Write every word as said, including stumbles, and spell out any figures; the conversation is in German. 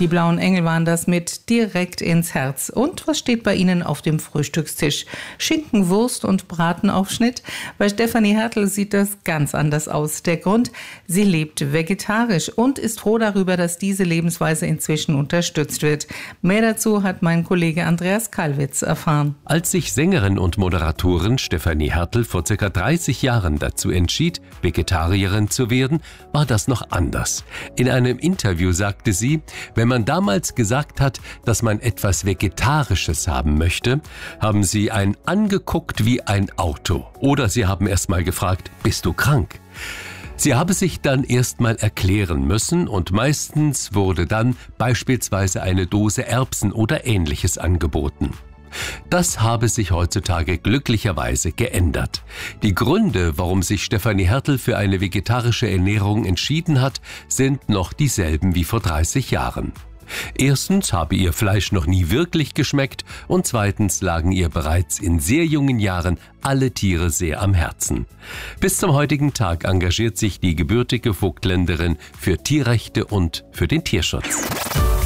Die Blauen Engel waren das mit direkt ins Herz. Und was steht bei Ihnen auf dem Frühstückstisch? Schinken, Wurst und Bratenaufschnitt? Bei Stefanie Hertel sieht das ganz anders aus. Der Grund: sie lebt vegetarisch und ist froh darüber, dass diese Lebensweise inzwischen unterstützt wird. Mehr dazu hat mein Kollege Andreas Kalwitz erfahren. Als sich Sängerin und Moderatorin Stefanie Hertel vor ca. dreißig Jahren dazu entschied, Vegetarierin zu werden, war das noch anders. In einem Interview sagte sie, wenn man damals gesagt hat, dass man etwas Vegetarisches haben möchte, haben sie einen angeguckt wie ein Auto. Oder sie haben erst mal gefragt, bist du krank? Sie habe sich dann erst mal erklären müssen und meistens wurde dann beispielsweise eine Dose Erbsen oder Ähnliches angeboten. Das habe sich heutzutage glücklicherweise geändert. Die Gründe, warum sich Stefanie Hertel für eine vegetarische Ernährung entschieden hat, sind noch dieselben wie vor dreißig Jahren. Erstens habe ihr Fleisch noch nie wirklich geschmeckt und zweitens lagen ihr bereits in sehr jungen Jahren alle Tiere sehr am Herzen. Bis zum heutigen Tag engagiert sich die gebürtige Vogtländerin für Tierrechte und für den Tierschutz.